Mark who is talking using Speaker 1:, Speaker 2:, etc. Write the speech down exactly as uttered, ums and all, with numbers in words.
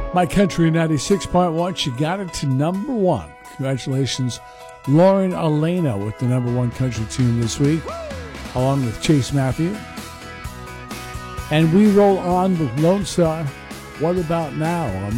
Speaker 1: My Country ninety-six point one, she got it to number one. Congratulations, Lauren Elena, with the number one country tune this week, along with Chase Matthew. And we roll on with Lone Star, What About Now?